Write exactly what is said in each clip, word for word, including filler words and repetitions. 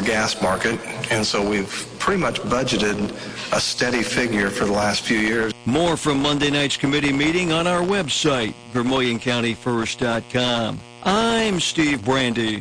gas market, and so we've pretty much budgeted a steady figure for the last few years. More from Monday night's committee meeting on our website, Vermilion County First dot com. I'm Steve Brandy.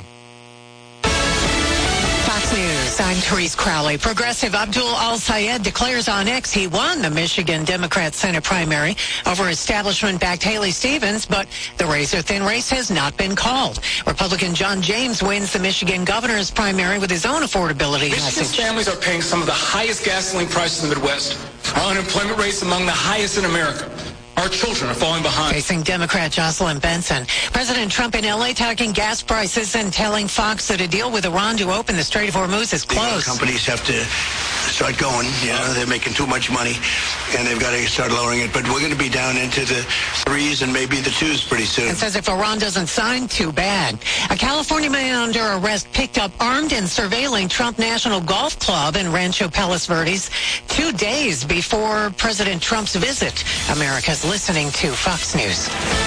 Fox News, I'm Therese Crowley. Progressive Abdul Al-Sayed declares on X he won the Michigan Democrat Senate primary over establishment-backed Haley Stevens, but the razor-thin race has not been called. Republican John James wins the Michigan governor's primary with his own affordability Michigan's message. families are paying some of the highest gasoline prices in the Midwest. Our unemployment rate's among the highest in America. Our children are falling behind. Facing Democrat Jocelyn Benson. President Trump in L A talking gas prices and telling Fox that a deal with Iran to open the Strait of Hormuz is close. Companies have to start going. You know, they're making too much money, and they've got to start lowering it. But we're going to be down into the threes and maybe the twos pretty soon. And says if Iran doesn't sign, too bad. A California man under arrest picked up armed and surveilling Trump National Golf Club in Rancho Palos Verdes two days before President Trump's visit. America's listening to Fox News.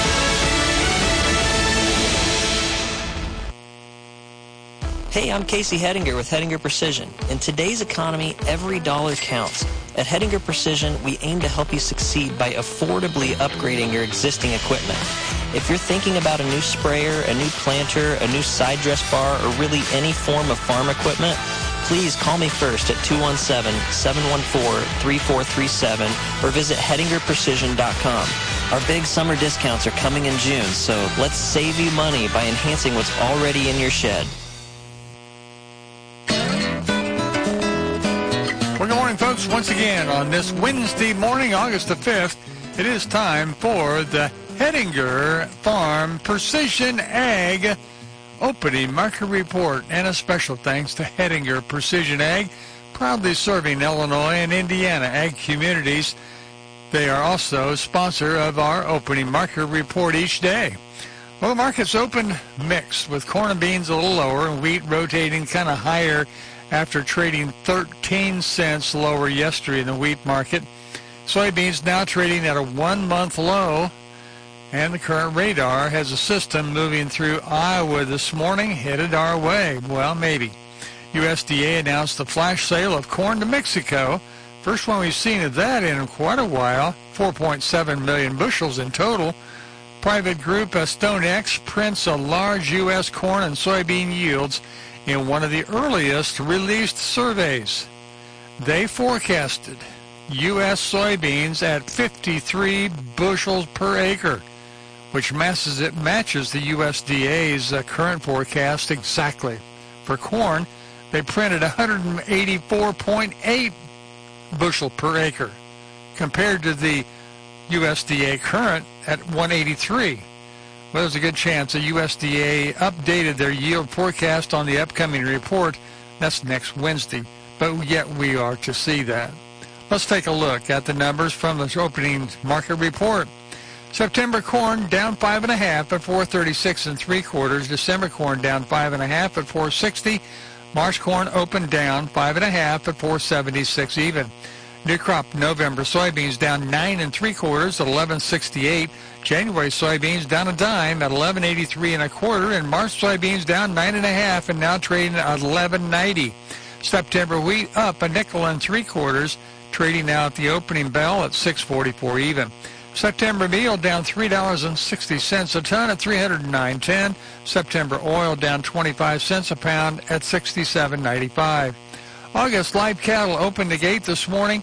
Hey, I'm Casey Hettinger with Hettinger Precision. In today's economy, every dollar counts. At Hettinger Precision, we aim to help you succeed by affordably upgrading your existing equipment. If you're thinking about a new sprayer, a new planter, a new side dress bar, or really any form of farm equipment, please call me first at two one seven, seven one four, three four three seven or visit hettinger precision dot com. Our big summer discounts are coming in June, so let's save you money by enhancing what's already in your shed. Well, good morning, folks. Once again, on this Wednesday morning, August the fifth, it is time for the Hettinger Farm Precision Ag Opening Market Report, and a special thanks to Hettinger Precision Ag, proudly serving Illinois and Indiana ag communities. They are also a sponsor of our Opening Market Report each day. Well, the market's open mixed, with corn and beans a little lower and wheat rotating kind of higher after trading thirteen cents lower yesterday in the wheat market. Soybeans now trading at a one-month low. And the current radar has a system moving through Iowa this morning, headed our way. Well, maybe. U S D A announced the flash sale of corn to Mexico. First one we've seen of that in quite a while, four point seven million bushels in total. Private group StoneX prints a large U S corn and soybean yields in one of the earliest released surveys. They forecasted U S soybeans at fifty-three bushels per acre, which matches, it matches the U S D A's uh, current forecast exactly. For corn, they printed one hundred eighty-four point eight bushel per acre, compared to the U S D A current at one eighty-three. Well, there's a good chance the U S D A updated their yield forecast on the upcoming report. That's next Wednesday, but yet we are to see that. Let's take a look at the numbers from the opening market report. September corn down five and a half at four thirty-six and three quarters. December corn down five and a half at four sixty. March corn opened down five and a half at four seventy-six even. New crop November soybeans down nine and three quarters at eleven sixty-eight. January soybeans down a dime at eleven eighty-three and a quarter, and March soybeans down nine and a half and now trading at eleven ninety. September wheat up a nickel and three quarters, trading now at the opening bell at six forty-four even. September meal down three dollars and sixty cents a ton at three hundred nine ten. September oil down twenty-five cents a pound at sixty-seven ninety-five. August live cattle opened the gate this morning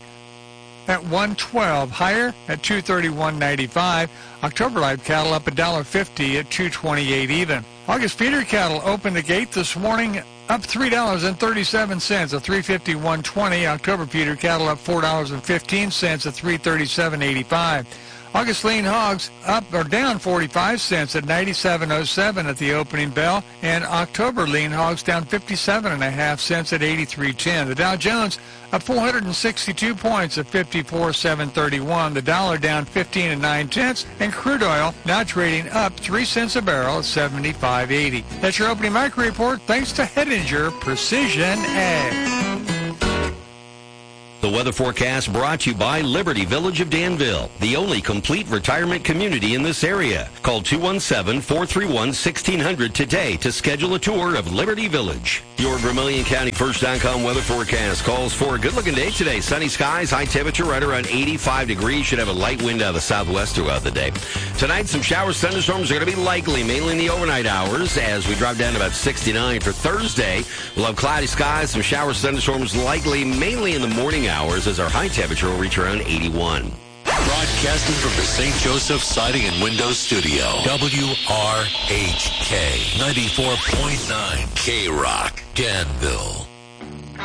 at one twelve, higher at two thirty-one ninety-five. October live cattle up one dollar fifty at two twenty-eight even. August feeder cattle opened the gate this morning up three dollars and thirty-seven cents at three fifty-one twenty. October feeder cattle up four dollars and fifteen cents at three thirty-seven eighty-five. August lean hogs up or down forty-five cents at ninety-seven oh seven at the opening bell, and October lean hogs down fifty-seven and a half cents at eighty-three ten. The Dow Jones up four hundred sixty-two points at fifty-four seven thirty-one. The dollar down fifteen and nine tenths, and crude oil now trading up three cents a barrel at seventy-five eighty. That's your opening market report. Thanks to Hettinger Precision Ag. The weather forecast brought to you by Liberty Village of Danville, the only complete retirement community in this area. Call two one seven, four three one, one six zero zero today to schedule a tour of Liberty Village. Your Vermilion County First dot com weather forecast calls for a good-looking day today. Sunny skies, high temperature right around eighty-five degrees. Should have a light wind out of the southwest throughout the day. Tonight, some showers, thunderstorms are going to be likely, mainly in the overnight hours, as we drop down to about sixty-nine. For Thursday, we'll have cloudy skies, some showers, thunderstorms likely, mainly in the morning hours, as our high temperature will reach around eighty-one. Broadcasting from the Saint Joseph Siding and Windows Studio, W R H K ninety-four point nine K Rock, Danville.